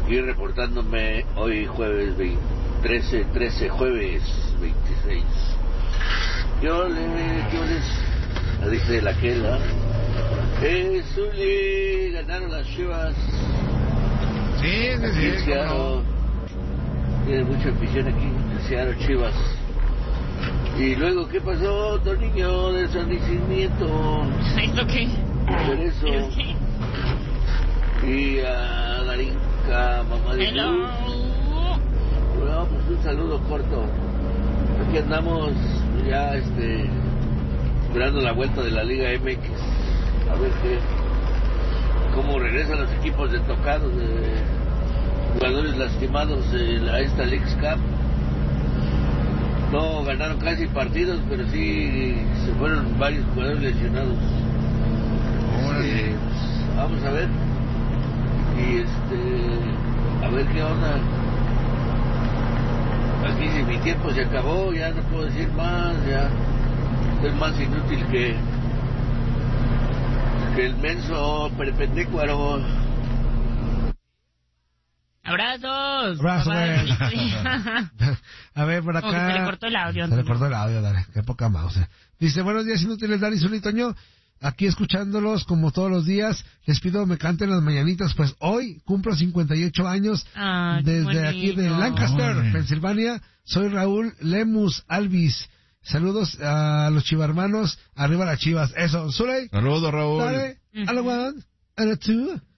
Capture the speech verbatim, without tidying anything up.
Aquí reportándome hoy jueves veinte, trece, trece, jueves veintiséis. Yo le... ¿Qué les? Dice la Quela. Eh, Zuli, ganaron las Chivas. Sí, sí, sí. En Seattle. Tiene mucha afición aquí en Seattle, Chivas. Y luego, ¿qué pasó, Torniño, de su nacimiento? ¿Esto qué? Por eso. ¿Qué? Y a Garinca, mamá de Hello. Luz. Bueno, pues un saludo corto. Aquí andamos ya este esperando la vuelta de la Liga M X. A ver qué, cómo regresan los equipos de tocados, de jugadores lastimados en la, esta Leagues Cup. No ganaron casi partidos, pero sí se fueron varios jugadores lesionados. Eh, pues, vamos a ver. Y este, a ver qué onda. Aquí si mi tiempo se acabó, ya no puedo decir más, ya soy más inútil que que el menso perpendicuaro. ¡Abrazos! Abrazo, Papá. güey. A ver, por acá. Como que se le cortó el audio. Se le cortó el audio, dale. Qué poca mouse. Dice, buenos días, inútiles, Dani, Zuli, Toño. Aquí escuchándolos como todos los días. Les pido me canten las mañanitas, pues hoy cumplo cincuenta y ocho años. Ah, desde aquí de Lancaster, Ay. Pensilvania. Soy Raúl Lemus Alvis. Saludos a los chivarmanos. Arriba las Chivas. Eso, Zuli. Saludos, Raúl. Dale, a la one, a la two.